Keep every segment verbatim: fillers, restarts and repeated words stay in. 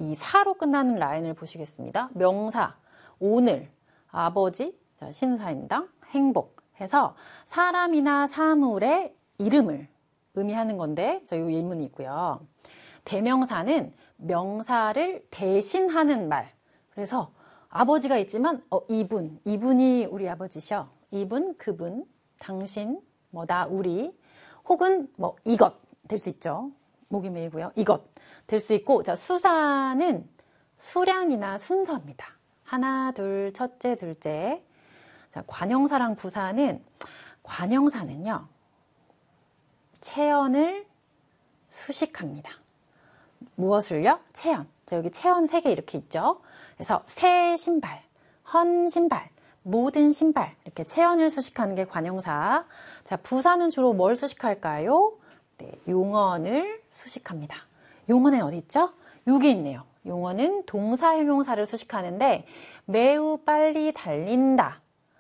이 사로 끝나는 라인을 보시겠습니다. 명사, 오늘, 아버지, 자, 신사임당, 행복 해서 사람이나 사물의 이름을 의미하는 건데 저 이 예문이 있고요. 대명사는 명사를 대신하는 말. 그래서 아버지가 있지만 어, 이분, 이분이 우리 아버지셔. 이분, 그분, 당신, 뭐 나, 우리 혹은 뭐 이것 될 수 있죠. 목이 메이고요. 이것 될 수 있고 자 수사는 수량이나 순서입니다. 하나, 둘, 첫째, 둘째. 자 관형사랑 부사는 관형사는요. 체언을 수식합니다. 무엇을요? 체언. 자, 여기 체언 세 개 이렇게 있죠. 그래서 새 신발, 헌 신발, 모든 신발 이렇게 체언을 수식하는 게 관형사. 자, 부사는 주로 뭘 수식할까요? 네, 용언을 수식합니다. 용언에 어디 있죠? 여기 있네요. 용언은 동사 형용사를 수식하는데 매우 빨리 달린다,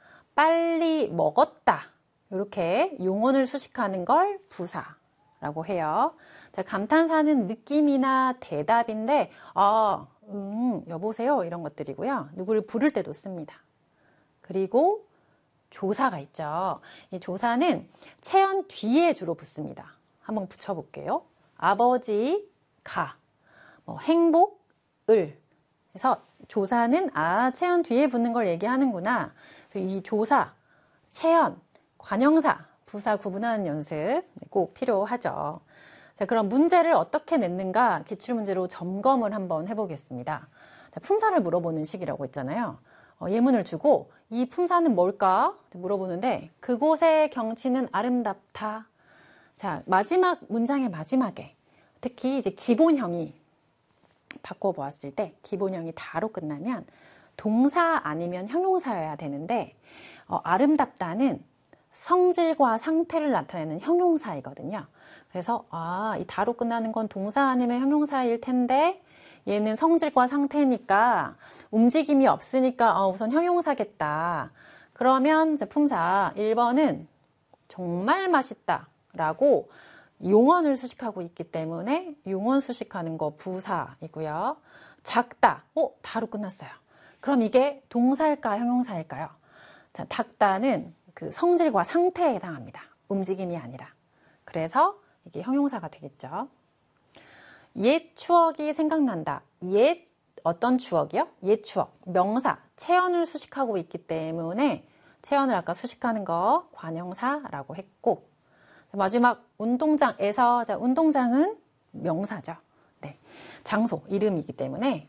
빨리 먹었다 이렇게 용언을 수식하는 걸 부사라고 해요. 자, 감탄사는 느낌이나 대답인데 아, 응, 여보세요 이런 것들이고요. 누구를 부를 때도 씁니다. 그리고 조사가 있죠. 이 조사는 체언 뒤에 주로 붙습니다. 한번 붙여볼게요. 아버지가, 뭐 행복을. 그래서 조사는 아 체언 뒤에 붙는 걸 얘기하는구나. 이 조사, 체언, 관형사, 부사 구분하는 연습 꼭 필요하죠. 자, 그럼 문제를 어떻게 냈는가 기출문제로 점검을 한번 해보겠습니다. 자, 품사를 물어보는 식이라고 했잖아요. 어, 예문을 주고 이 품사는 뭘까 물어보는데 그곳의 경치는 아름답다. 자, 마지막 문장의 마지막에 특히 이제 기본형이 바꿔보았을 때 기본형이 다로 끝나면 동사 아니면 형용사여야 되는데 어, 아름답다는 성질과 상태를 나타내는 형용사이거든요. 그래서 아, 이 다로 끝나는 건 동사 아니면 형용사일 텐데 얘는 성질과 상태니까 움직임이 없으니까 어, 우선 형용사겠다. 그러면 품사 일 번은 정말 맛있다 라고 용언을 수식하고 있기 때문에 용언 수식하는 거 부사이고요. 작다, 어, 다로 끝났어요. 그럼 이게 동사일까 형용사일까요? 자, 작다는 그 성질과 상태에 해당합니다. 움직임이 아니라. 그래서 이게 형용사가 되겠죠. 옛 추억이 생각난다. 옛 어떤 추억이요? 옛 추억. 명사, 체언을 수식하고 있기 때문에 체언을 아까 수식하는 거 관형사라고 했고 마지막 운동장에서 자, 운동장은 명사죠. 네. 장소, 이름이기 때문에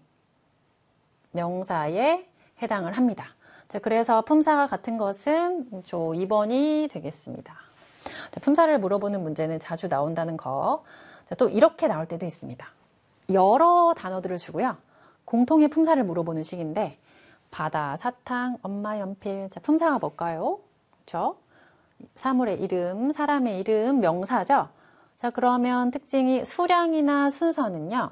명사에 해당을 합니다. 자, 그래서 품사가 같은 것은 저 이 번이 되겠습니다. 자, 품사를 물어보는 문제는 자주 나온다는 거. 자, 또 이렇게 나올 때도 있습니다. 여러 단어들을 주고요. 공통의 품사를 물어보는 식인데 바다, 사탕, 엄마, 연필. 자, 품사가 뭘까요? 그렇죠? 사물의 이름, 사람의 이름, 명사죠. 자, 그러면 특징이 수량이나 순서는요.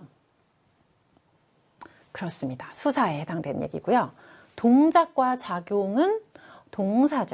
그렇습니다. 수사에 해당되는 얘기고요. 동작과 작용은 동사죠.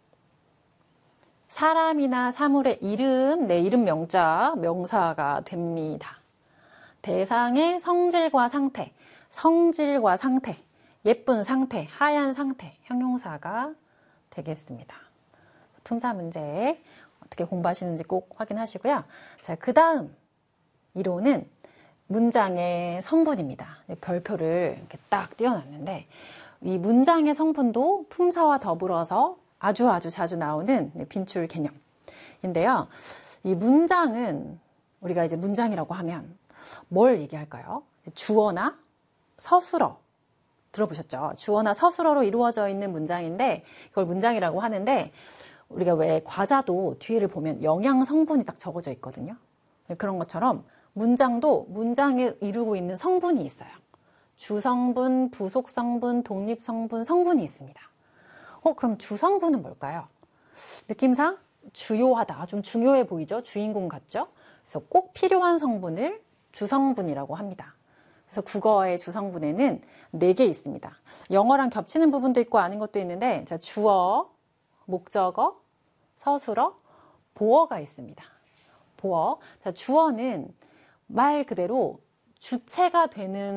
사람이나 사물의 이름, 내 이름 명자, 명사가 됩니다. 대상의 성질과 상태, 성질과 상태, 예쁜 상태, 하얀 상태, 형용사가 되겠습니다. 품사 문제 어떻게 공부하시는지 꼭 확인하시고요. 자, 그 다음 이론은 문장의 성분입니다. 별표를 이렇게 딱 띄워놨는데 이 문장의 성분도 품사와 더불어서 아주 아주 자주 나오는 빈출 개념인데요. 이 문장은 우리가 이제 문장이라고 하면 뭘 얘기할까요? 주어나 서술어 들어보셨죠? 주어나 서술어로 이루어져 있는 문장인데 이걸 문장이라고 하는데 우리가 왜 과자도 뒤를 보면 영양 성분이 딱 적어져 있거든요. 그런 것처럼 문장도 문장에 이루고 있는 성분이 있어요. 주성분, 부속성분, 독립성분, 성분이 있습니다. 어, 그럼 주성분은 뭘까요? 느낌상 주요하다, 좀 중요해 보이죠? 주인공 같죠? 그래서 꼭 필요한 성분을 주성분이라고 합니다. 그래서 국어의 주성분에는 네 개 있습니다. 영어랑 겹치는 부분도 있고 아닌 것도 있는데 자, 주어, 목적어, 서술어, 보어가 있습니다. 보어. 자, 주어는 말 그대로 주체가 되는